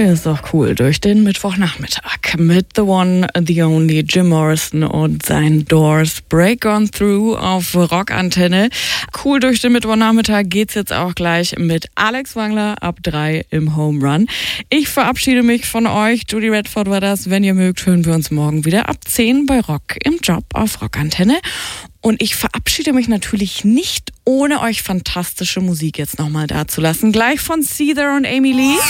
ist doch cool. Durch den Mittwochnachmittag mit The One, The Only, Jim Morrison und sein Doors. Break On Through auf Rockantenne. Cool durch den Mittwochnachmittag geht's jetzt auch gleich mit Alex Wangler ab 3 im Home Run. Ich verabschiede mich von euch. Judy Redford war das. Wenn ihr mögt, hören wir uns morgen wieder ab 10 bei Rock im Job auf Rockantenne. Und ich verabschiede mich natürlich nicht, ohne euch fantastische Musik jetzt nochmal dazulassen. Gleich von Seether und Amy Lee.